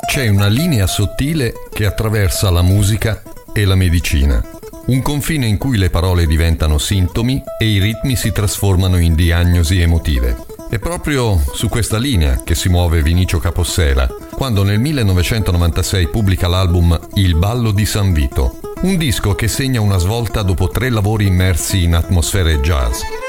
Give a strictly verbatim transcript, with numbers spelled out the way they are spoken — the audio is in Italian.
C'è una linea sottile che attraversa la musica e la medicina, un confine in cui le parole diventano sintomi e i ritmi si trasformano in diagnosi emotive. È proprio su questa linea che si muove Vinicio Capossela, quando nel millenovecentonovantasei pubblica l'album Il ballo di San Vito, un disco che segna una svolta dopo tre lavori immersi in atmosfere jazz.